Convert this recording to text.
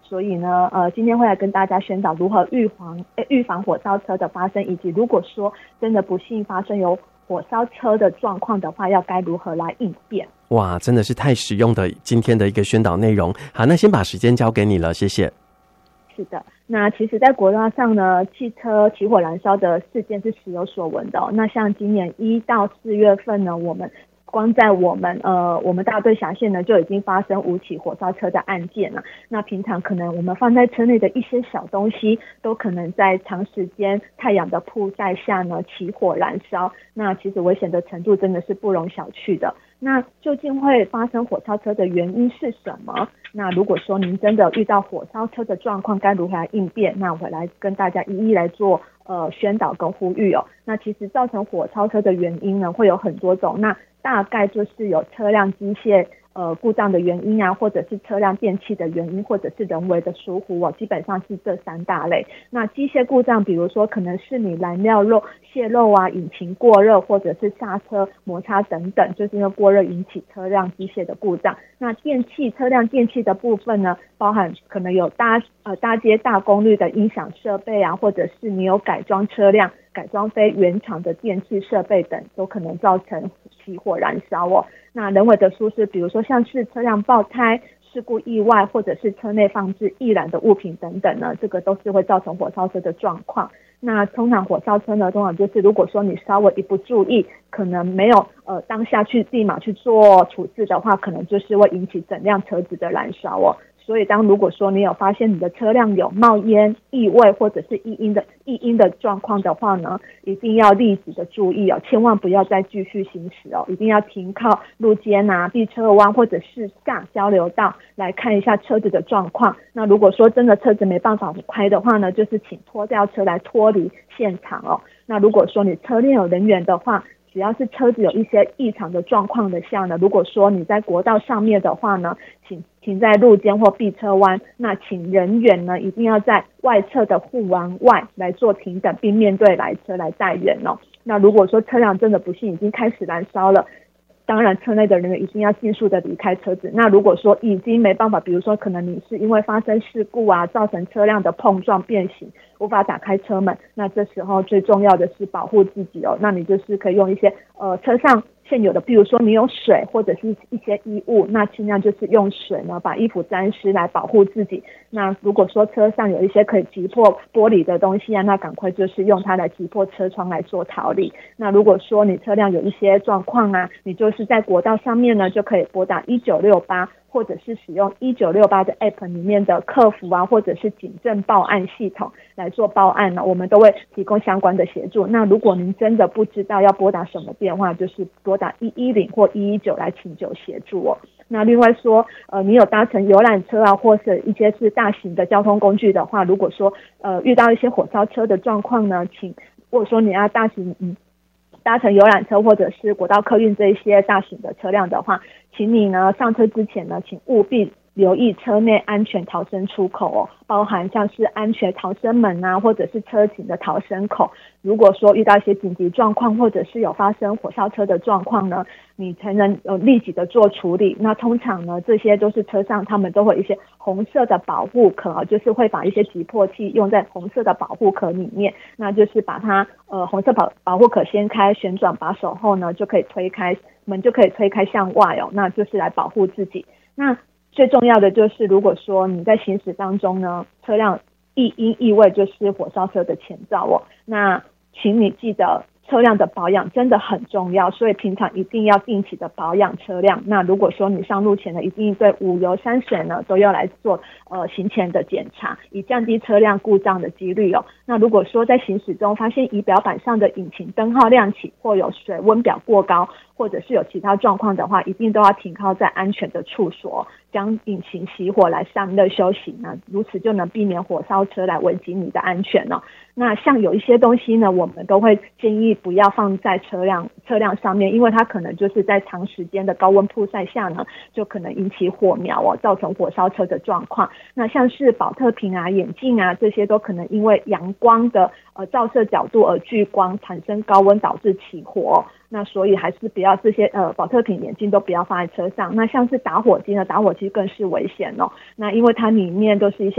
所以呢，今天会来跟大家宣导如何预防火烧车的发生，以及如果说真的不幸发生有火烧车的状况的话，要该如何来应变。 哇，真的是太实用的今天的一个宣导内容。好，那先把时间交给你了，谢谢。 是的，那其实在国道上呢，汽车起火燃烧的事件是时有所闻的那像今年1到4月份呢，光在我们大队辖县呢，就已经发生5起火烧车的案件了。那平常可能我们放在车内的一些小东西，都可能在长时间太阳的曝晒下呢起火燃烧。那其实危险的程度真的是不容小觑的。那究竟会发生火烧车的原因是什么？那如果说您真的遇到火烧车的状况，该如何来应变？那我来跟大家一一来做宣导跟呼吁那其实造成火烧车的原因呢，会有很多种。那大概就是有车辆机械故障的原因啊，或者是车辆电器的原因，或者是人为的疏忽基本上是这3大类。那机械故障，比如说可能是你燃料泄漏啊，引擎过热，或者是刹车摩擦等等，就是因为过热引起车辆机械的故障。那车辆电器的部分呢，包含可能有搭接大功率的音响设备啊，或者是你有改装车辆改装非原厂的电器设备等，都可能造成起火燃烧那人为的疏失，比如说像是车辆爆胎、事故意外，或者是车内放置易燃的物品等等呢，这个都是会造成火烧车的状况。那通常火烧车呢，通常就是如果说你稍微一不注意，可能没有当下立马去做处置的话，可能就是会引起整辆车子的燃烧所以如果说你有发现你的车辆有冒烟、异味或者是异音的状况的话呢，一定要立即的注意千万不要再继续行驶一定要停靠路肩啊、避车弯或者是下交流道来看一下车子的状况。那如果说真的车子没办法开的话呢，就是请拖吊车来脱离现场那如果说你车内有人员的话，只要是车子有一些异常的状况的下呢，如果说你在国道上面的话呢，请停在路肩或避车弯，那请人员呢一定要在外侧的护栏外来做停等，并面对来车来带援那如果说车辆真的不幸已经开始燃烧了，当然车内的人员一定要尽速的离开车子。那如果说已经没办法，比如说可能你是因为发生事故啊，造成车辆的碰撞变形，无法打开车门，那这时候最重要的是保护自己那你就是可以用一些车上现有的，比如说你有水或者是一些衣物，那尽量就是用水呢把衣服沾湿来保护自己。那如果说车上有一些可以击破玻璃的东西啊，那赶快就是用它来击破车窗来做逃离。那如果说你车辆有一些状况啊，你就是在国道上面呢就可以拨打1968，或者是使用1968的 App 里面的客服啊，或者是警政报案系统来做报案我们都会提供相关的协助。那如果您真的不知道要拨打什么电话，就是拨打110或119来请求协助那另外说你有搭乘游览车啊，或是一些是大型的交通工具的话，如果说遇到一些火烧车的状况呢，如果说你要搭乘游览车或者是国道客运这一些大型的车辆的话，请你呢上车之前呢，请务必留意车内安全逃生出口包含像是安全逃生门啊，或者是车型的逃生口。如果说遇到一些紧急状况，或者是有发生火烧车的状况呢，你才能立即的做处理。那通常呢，这些都是车上他们都会有一些红色的保护壳就是会把一些击破器用在红色的保护壳里面，那就是把它红色保护壳掀开，旋转把手后呢，就可以推开门，就可以推开向外那就是来保护自己。那最重要的就是，如果说你在行驶当中呢，车辆异音异味就是火烧车的前兆那请你记得车辆的保养真的很重要，所以平常一定要定期的保养车辆。那如果说你上路前呢，一定对五油三水呢都要来做行前的检查，以降低车辆故障的几率那如果说在行驶中发现仪表板上的引擎灯号亮起，或有水温表过高，或者是有其他状况的话，一定都要停靠在安全的处所，将引擎熄火来散热休息呢，如此就能避免火烧车来危及你的安全那像有一些东西呢，我们都会建议不要放在车辆上面，因为它可能就是在长时间的高温曝晒下呢，就可能引起火苗造成火烧车的状况。那像是保特瓶啊、眼镜啊，这些都可能因为阳光的照射角度而聚光，产生高温导致起火那所以还是不要这些保特瓶、眼镜都不要放在车上。那像是打火机呢，打火机更是危险那因为它里面都是一些